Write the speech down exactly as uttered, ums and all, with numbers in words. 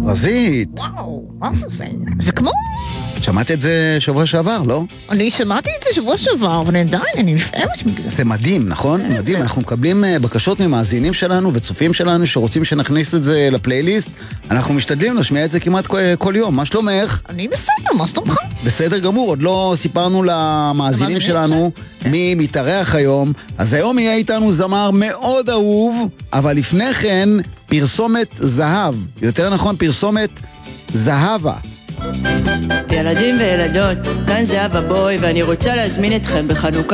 רזית. וואו, מה זה זה? זה כמו... שמעת את זה שבוע שעבר, לא? אני שמעתי את זה שבוע שעבר, אבל עדיין, אני נפעמת מגזה. זה מדהים, נכון? מדהים, אנחנו מקבלים בקשות ממאזינים שלנו וצופים שלנו שרוצים שנכניס את זה לפלייליסט. אנחנו משתדלים להשמיע את זה כמעט כל יום. מה שלומך? אני בסדר, מה שלומך? בסדר גמור, עוד לא סיפרנו למאזינים שלנו מי מתארח היום. אז היום יהיה איתנו זמר מאוד אהוב, אבל לפני כן פרסומת זהב. יותר נכון, פרסומת זהבה. ילדים וילדות, כאן זהבה בוי, ואני רוצה להזמין אתכם בחנוכה